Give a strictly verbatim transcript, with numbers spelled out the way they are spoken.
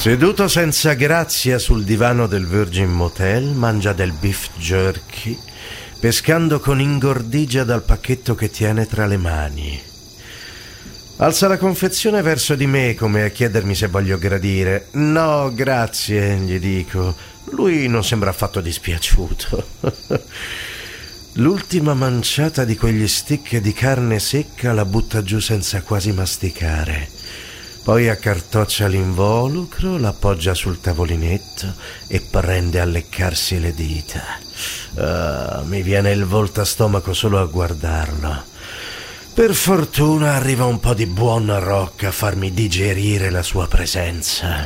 Seduto senza grazia sul divano del Virgin Motel, mangia del beef jerky, pescando con ingordigia dal pacchetto che tiene tra le mani. Alza la confezione verso di me come a chiedermi se voglio gradire. No, grazie, gli dico. Lui non sembra affatto dispiaciuto. L'ultima manciata di quegli stick di carne secca la butta giù senza quasi masticare. Poi accartoccia l'involucro, l'appoggia sul tavolinetto e prende a leccarsi le dita. Uh, mi viene il volto a stomaco solo a guardarlo. Per fortuna arriva un po' di buon rock a farmi digerire la sua presenza.